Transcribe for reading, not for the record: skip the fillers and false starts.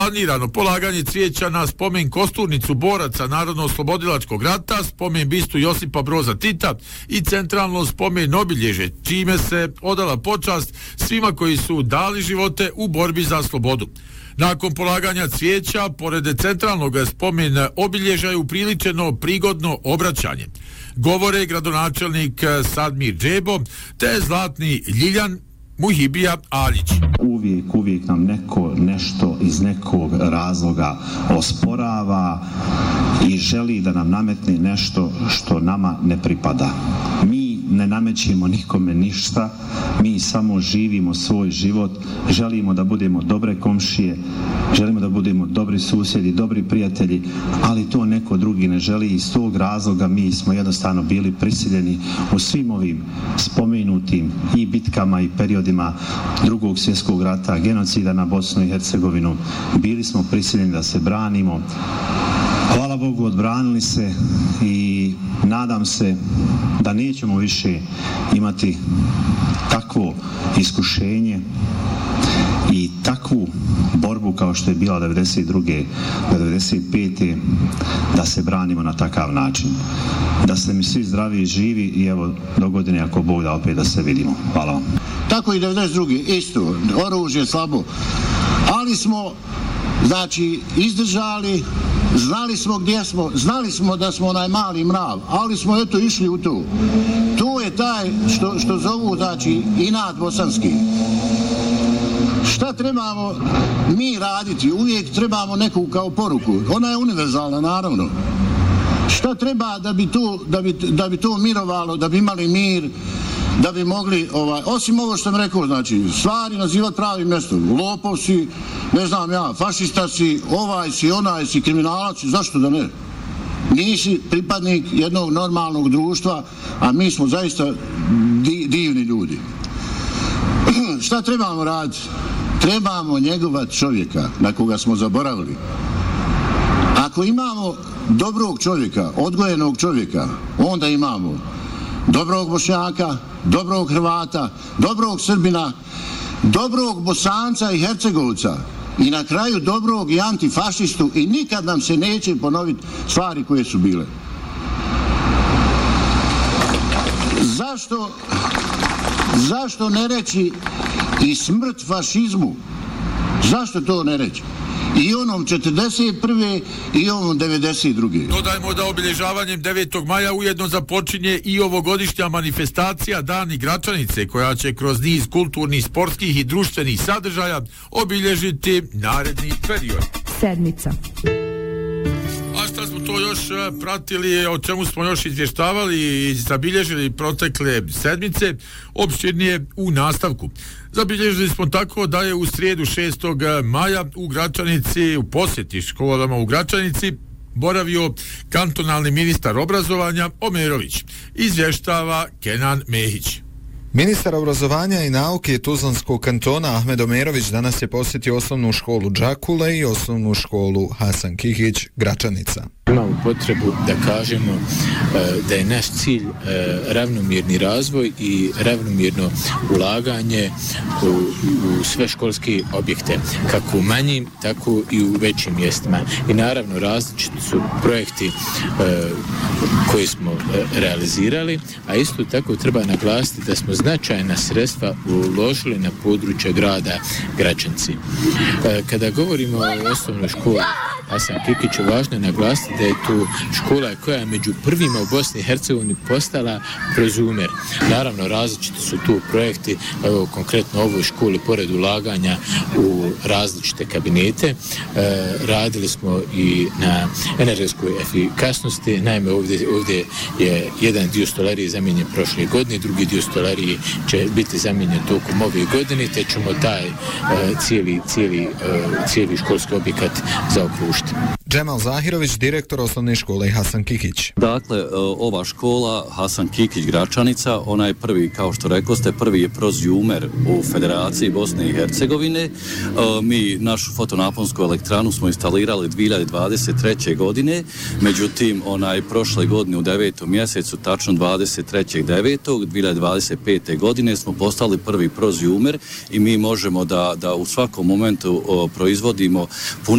Planirano polaganje cvijeća na spomen kosturnicu boraca Narodno-oslobodilačkog rata, spomen bistu Josipa Broza Tita i centralno spomen obilježe, čime se odala počast svima koji su dali živote u borbi za slobodu. Nakon polaganja cvijeća, pored centralnog spomen obilježja je upriličeno prigodno obraćanje. Govore gradonačelnik Sadmir Džebo te zlatni Ljiljan Muhibija Aljić. Uvijek nam neko nešto iz nekog razloga osporava i želi da nam nametne nešto što nama ne pripada. Mi ne namećemo nikome ništa, mi samo živimo svoj život, želimo da budemo dobre komšije, želimo da budemo dobri susjedi, dobri prijatelji, ali to neko drugi ne želi i iz tog razloga mi smo jednostavno bili prisiljeni u svim ovim spomenutim i bitkama i periodima Drugog svjetskog rata, genocida na Bosnu i Hercegovinu. Bili smo prisiljeni da se branimo. Hvala Bogu, odbranili se i nadam se da nećemo više imati takvo iskušenje i takvu borbu kao što je bila 92. do 95. da se branimo na takav način. Da ste mi svi zdravi i živi i evo do godine ako Bog da opet da se vidimo. Hvala vam. Tako i 92. isto, oružje slabo, ali smo znači izdržali, znali smo gdje smo, znali smo da smo onaj mali mrav, ali smo eto išli u to. To je taj što zovu znači inat bosanski. Šta trebamo mi raditi? Uvijek trebamo neku kao poruku. Ona je univerzalna, naravno. Šta treba da bi to mirovalo, da bi imali mir, da bi mogli, osim ovo što sam rekao, znači, stvari nazivati pravim mjestom. Lopov si, ne znam ja, fašista si, ovaj si, onaj si, kriminalac si, zašto da ne? Nisi pripadnik jednog normalnog društva, a mi smo zaista divni ljudi. Šta trebamo raditi? Trebamo njegovat čovjeka na koga smo zaboravili. Ako imamo dobrog čovjeka, odgojenog čovjeka, onda imamo dobrog Bošnjaka, dobrog Hrvata, dobrog Srbina, dobrog Bosanca i Hercegovca i na kraju dobrog i antifašistu i nikad nam se neće ponoviti stvari koje su bile. Zašto ne reći i smrt fašizmu? Zašto to ne reći? I onom 41. i onom 92. Dodajmo da obilježavanjem 9. maja ujedno započinje i ovogodišnja manifestacija Dani Gračanice, koja će kroz niz kulturnih, sportskih i društvenih sadržaja obilježiti naredni period. Sedmica. A šta smo to još pratili, o čemu smo još izvještavali i zabilježili protekle sedmice, opširnije u nastavku. Zabilježili smo tako da je u srijedu 6. maja u Gračanici, u posjeti školama u Gračanici, boravio kantonalni ministar obrazovanja Omerović. Izvještava Kenan Mehić. Ministar obrazovanja i nauke Tuzlanskog kantona Ahmed Omerović danas je posjetio osnovnu školu Đakule i osnovnu školu Hasan Kikić Gračanica. Imamo potrebu da kažemo da je naš cilj ravnomjerni razvoj i ravnomjerno ulaganje u sve školske objekte, kako u manjim, tako i u većim mjestima. I naravno različiti su projekti koje smo realizirali, a isto tako treba naglasiti da smo značajna sredstva uložili na područje grada Gračanci. Kada govorimo o osnovnoj školi Hasan Kikiću, važno je naglasiti da je tu škola koja je među prvima u Bosni i Hercegovini postala prozumer. Naravno, različiti su tu projekti, evo konkretno u ovoj školi, pored ulaganja u različite kabinete, radili smo i na energetskoj efikasnosti. Naime, ovdje je jedan dio stolarije zamijenjen prošle godine, drugi dio stolarije će biti zamijenjen tokom ove godine, te ćemo taj cijeli školski objekat zaokružiti. Džemal Zahirović, direktor osnovne škole Hasan Kikić. Dakle, ova škola Hasan Kikić Gračanica, ona je prvi, kao što rekao ste, prvi je prozumer u Federaciji Bosne i Hercegovine. Mi našu fotonaponsku elektranu smo instalirali 2023. godine, međutim, prošle godine u 9. mjesecu, tačno 23.9. 2025. godine smo postali prvi prozumer i mi možemo da u svakom momentu proizvodimo